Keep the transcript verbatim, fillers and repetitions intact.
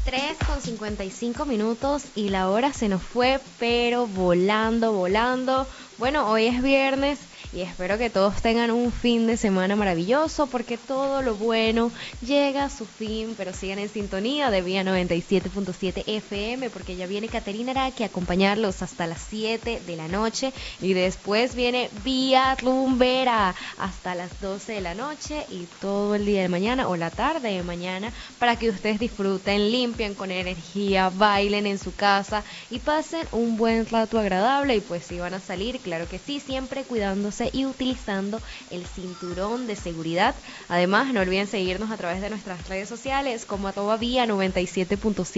Tres con cincuenta y cinco minutos y la hora se nos fue, pero volando, volando. Bueno, hoy es viernes y espero que todos tengan un fin de semana maravilloso porque todo lo bueno llega a su fin, pero sigan en sintonía de Vía noventa y siete punto siete F M porque ya viene Caterina Araki a acompañarlos hasta las siete de la noche y después viene Vía Rumbera hasta las doce de la noche y todo el día de mañana o la tarde de mañana para que ustedes disfruten, limpien con energía, bailen en su casa y pasen un buen rato agradable. Y pues si van a salir, claro que sí, siempre cuidándose y utilizando el cinturón de seguridad. Además, no olviden seguirnos a través de nuestras redes sociales como arroba vía noventa y siete punto siete